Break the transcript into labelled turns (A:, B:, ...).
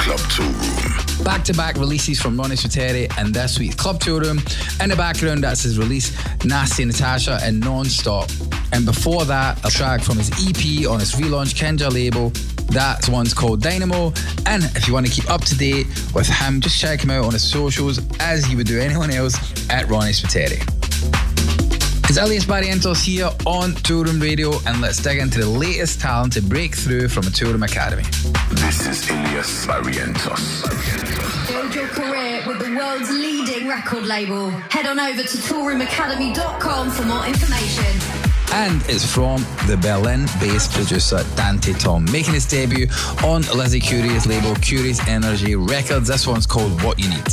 A: Club Tool Room.
B: Back-to-back releases from Ronnie Spiteri and this week's Club Tool Room. In the background, that's his release, Nasty Natasha and Non-Stop. And before that, a track from his EP on his relaunch Kenja label. That one's called Dynamo. And if you want to keep up to date with him, just check him out on his socials, as you would do anyone else, at Ronnie Spiteri. It's Elias Barrientos here on Tool Room Radio, and let's dig into the latest talent to break through from the Tool Room Academy.
A: This is Elias Barrientos.
C: Build your career with the world's leading record label. Head on over to toolroomacademy.com for more information.
B: And it's from the Berlin-based producer Dante Tom, making his debut on Lizzie Curie's label Curie's Energy Records. This one's called What You Need.